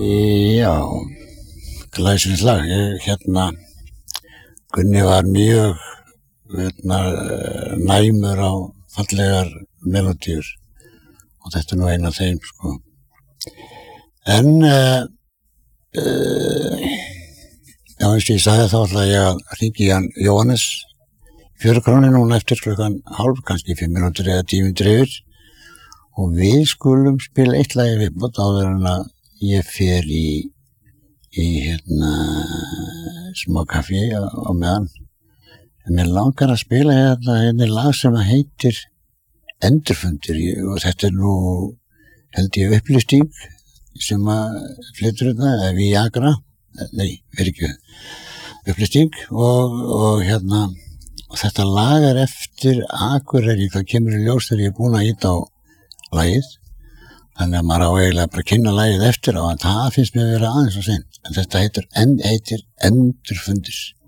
Já, glæsilegt lag. Gunni var mjög næmur á fallegar melódíur og þetta nú ein af þeim, sko. En, já, eins og ég sagði þá ætla ég að hringja í hann Jóhannes Fjörukrónu núna eftir klukkan hálf, kannski 5 mínútur eða 10 mínútur yfir og við skulum spila eitt lagi viðbót áður en að ég fer í smá kaffi á meðan. En mér langar að spila hérna lag sem heitir Endurfundir og þetta nú held ég upplýsting sem að flytur þetta, eða Viagra, upplýsting og þetta lag eftir Akureyri, það kemur í ljós þegar ég er búinn að ýta á lagið. Þannig að maður á eiginlega bara að kynna lagið eftir á, en það finnst mér að vera aðeins og seint. En þetta heitir Endurfundir.